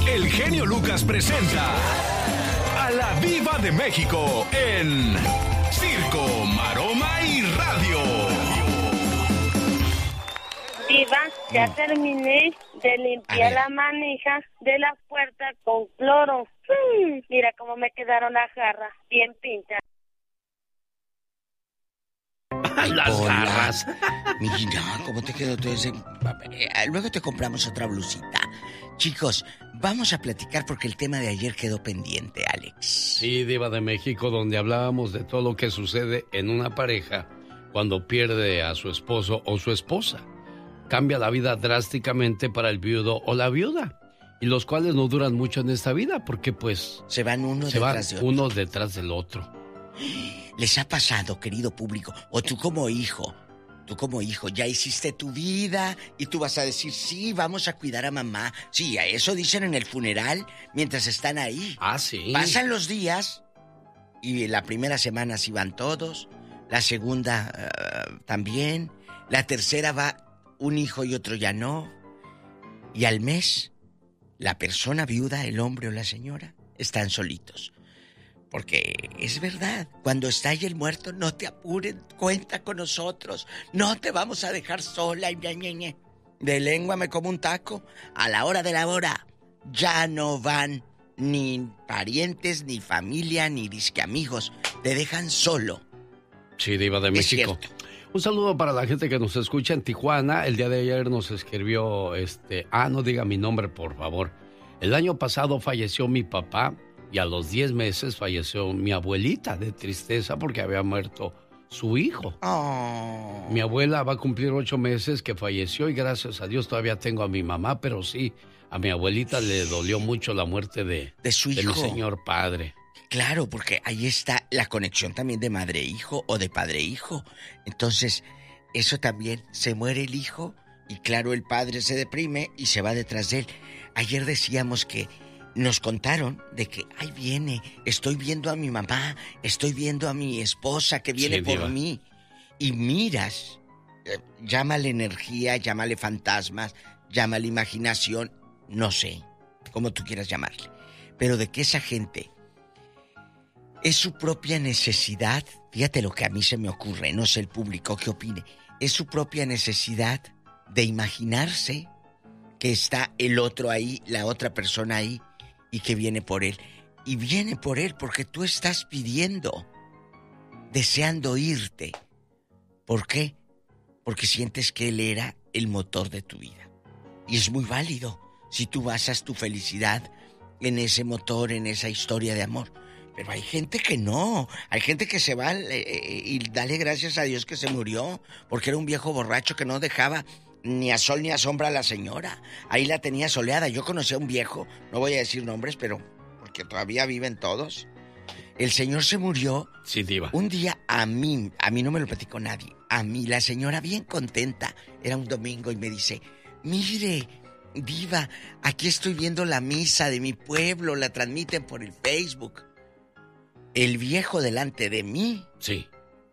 el genio Lucas presenta a la Diva de México en Circo, Maroma y Radio. Diva, ya terminé de limpiar la manija de la puerta con cloro. Mira cómo me quedaron las jarras, bien pintadas. Las garras. Mira, ¿cómo te quedó todo ese...? Luego te compramos otra blusita. Chicos, vamos a platicar porque el tema de ayer quedó pendiente, Alex. Sí, Diva de México, donde hablábamos de todo lo que sucede en una pareja cuando pierde a su esposo o su esposa. Cambia la vida drásticamente para el viudo o la viuda. Y los cuales no duran mucho en esta vida porque pues... Se van uno detrás del otro. ¿Les ha pasado, querido público? O tú como hijo, ya hiciste tu vida y tú vas a decir, sí, vamos a cuidar a mamá. Sí, a eso dicen en el funeral mientras están ahí. Ah, sí. Pasan los días y la primera semana sí van todos, la segunda también, la tercera va un hijo y otro ya no. Y al mes, la persona viuda, el hombre o la señora, están solitos. Porque es verdad, cuando está ahí el muerto, no te apuren, cuenta con nosotros. No te vamos a dejar sola y de lengua me como un taco. A la hora de la hora, ya no van ni parientes, ni familia, ni disque amigos. Te dejan solo. Sí, Diva de México. Un saludo para la gente que nos escucha en Tijuana. El día de ayer nos escribió no diga mi nombre, por favor. El año pasado falleció mi papá. Y a los 10 meses falleció mi abuelita de tristeza porque había muerto su hijo. Oh. Mi abuela va a cumplir 8 meses que falleció y gracias a Dios todavía tengo a mi mamá, pero sí, a mi abuelita le dolió mucho la muerte de su hijo. De mi señor padre. Claro, porque ahí está la conexión también de madre-hijo o de padre-hijo. Entonces, eso también, se muere el hijo y claro, el padre se deprime y se va detrás de él. Ayer decíamos que nos contaron de que, ahí viene, estoy viendo a mi mamá, estoy viendo a mi esposa que viene por mí. Y miras, llámale energía, llámale fantasmas, llámale imaginación, no sé, como tú quieras llamarle. Pero de que esa gente es su propia necesidad, fíjate lo que a mí se me ocurre, no sé el público qué opine, es su propia necesidad de imaginarse que está el otro ahí, la otra persona ahí, y que viene por él. Y viene por él porque tú estás pidiendo, deseando irte. ¿Por qué? Porque sientes que él era el motor de tu vida. Y es muy válido si tú basas tu felicidad en ese motor, en esa historia de amor. Pero hay gente que no. Hay gente que se va y dale gracias a Dios que se murió, porque era un viejo borracho que no dejaba ni a sol ni a sombra a la señora. Ahí la tenía soleada. Yo conocí a un viejo, no voy a decir nombres, pero porque todavía viven todos. El señor se murió. Sí, Diva. Un día a mí no me lo platicó nadie. A mí, la señora bien contenta, era un domingo y me dice, mire, Diva, aquí estoy viendo la misa de mi pueblo, la transmiten por el Facebook. El viejo delante de mí, sí,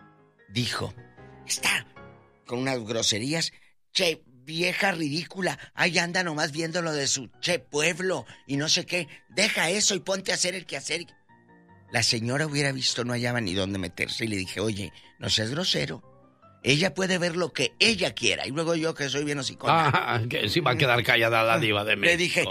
dijo, está con unas groserías, che, vieja ridícula, ahí anda nomás viendo lo de su pueblo y no sé qué, deja eso y ponte a hacer el quehacer. La señora hubiera visto, no hallaba ni dónde meterse y le dije, oye, no seas grosero, ella puede ver lo que ella quiera. Y luego yo, que soy bien hocicona, que sí va a quedar callada la Diva de México. Le dije,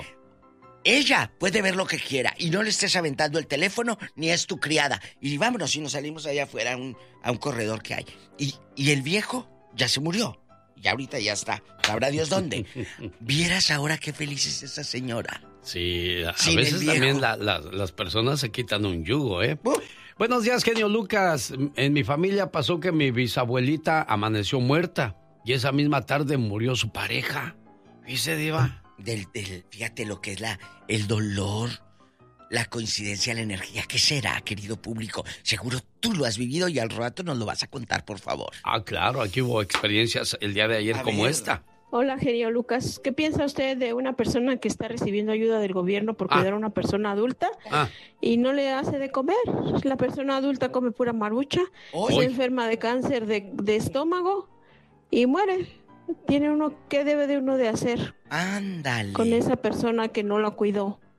ella puede ver lo que quiera y no le estés aventando el teléfono ni es tu criada. Y vámonos, y nos salimos allá afuera a un corredor que hay. Y el viejo ya se murió. Y ahorita ya está. Sabrá Dios dónde. Vieras ahora qué feliz es esa señora. Sí, a veces también las personas se quitan un yugo, ¿eh? Buenos días, genio Lucas. En mi familia pasó que mi bisabuelita amaneció muerta y esa misma tarde murió su pareja. ¿Dice, Diva? Fíjate lo que es el dolor, la coincidencia, la energía. ¿Qué será, querido público? Seguro tú lo has vivido y al rato nos lo vas a contar, por favor. Ah, claro, aquí hubo experiencias el día de ayer como esta. Hola, genio Lucas. ¿Qué piensa usted de una persona que está recibiendo ayuda del gobierno por cuidar a una persona adulta y no le hace de comer? La persona adulta come pura marucha, se enferma de cáncer de estómago y muere. ¿Qué debe de uno de hacer? Ándale. Con esa persona que no la cuidó.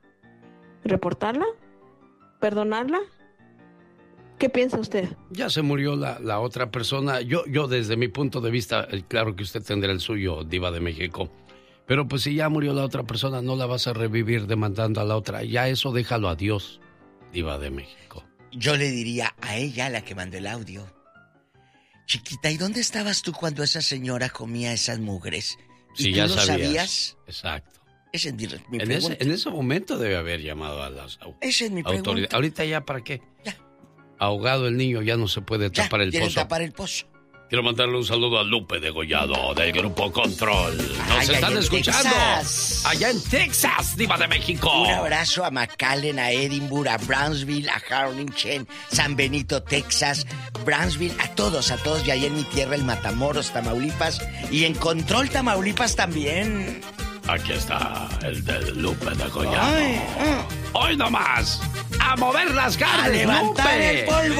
¿Reportarla? ¿Perdonarla? ¿Qué piensa usted? Ya se murió la otra persona. Yo desde mi punto de vista, claro que usted tendrá el suyo, Diva de México. Pero pues si ya murió la otra persona, no la vas a revivir demandando a la otra. Ya eso déjalo a Dios, Diva de México. Yo le diría a ella, la que mandó el audio: chiquita, ¿y dónde estabas tú cuando esa señora comía esas mugres? ¿Y sí, tú ya no sabías? Exacto. Esa es mi pregunta. En ese momento debe haber llamado a las esa es mi pregunta. autoridades. Ahorita ya, ¿para qué? Ya. Ahogado el niño, ya no se puede tapar el pozo. Tapar el pozo. Quiero mandarle un saludo a Lupe Degollado del Grupo Control. Nos están escuchando Texas. allá en Texas, Diva de México. Un abrazo a McAllen, a Edinburgh, a Brownsville, a Harlingen, San Benito, Texas, Brownsville, a todos, y ahí en mi tierra, el Matamoros, Tamaulipas, y en Control, Tamaulipas también. Aquí está el de Lupe Degollado. Hoy nomás, a mover las carnes, a levantar Lupe. el polvo.